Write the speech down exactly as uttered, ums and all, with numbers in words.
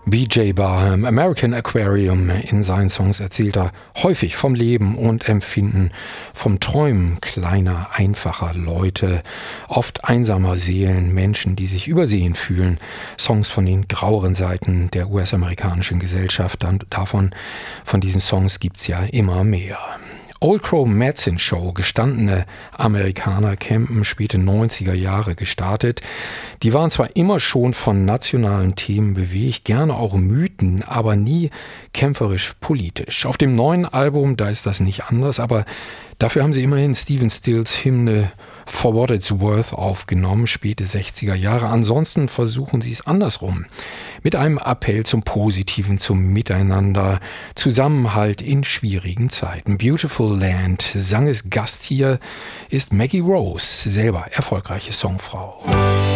B J Barham, American Aquarium. In seinen Songs erzählt er häufig vom Leben und Empfinden, vom Träumen kleiner, einfacher Leute, oft einsamer Seelen, Menschen, die sich übersehen fühlen. Songs von den graueren Seiten der U S-amerikanischen Gesellschaft. Und davon, von diesen Songs gibt's ja immer mehr. Old Crow Medicine Show, gestandene Amerikaner, campen späte neunziger Jahre gestartet. Die waren zwar immer schon von nationalen Themen bewegt, gerne auch Mythen, aber nie kämpferisch politisch. Auf dem neuen Album, da ist das nicht anders, aber dafür haben sie immerhin Stephen Stills Hymne For What It's Worth aufgenommen, späte sechziger Jahre. Ansonsten versuchen sie es andersrum. Mit einem Appell zum Positiven, zum Miteinander, Zusammenhalt in schwierigen Zeiten. Beautiful Land, Sangesgast hier ist Maggie Rose, selber erfolgreiche Songfrau.